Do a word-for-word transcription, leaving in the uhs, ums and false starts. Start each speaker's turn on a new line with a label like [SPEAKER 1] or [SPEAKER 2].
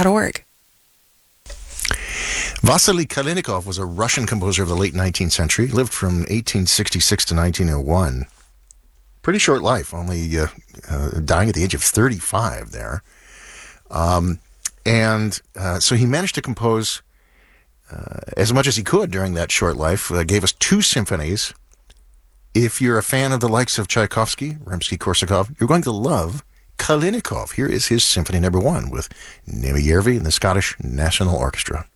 [SPEAKER 1] dot org.
[SPEAKER 2] Vasily Kalinikov was a Russian composer of the late nineteenth century. He lived from eighteen sixty-six to nineteen oh one. Pretty short life, only uh, uh, dying at the age of thirty-five there. Um, and uh, so he managed to compose uh, as much as he could during that short life. Uh, gave us two symphonies. If you're a fan of the likes of Tchaikovsky, Rimsky-Korsakov, you're going to love Kalinikov. Here is his Symphony Number One with Nemi Järvi and the Scottish National Orchestra.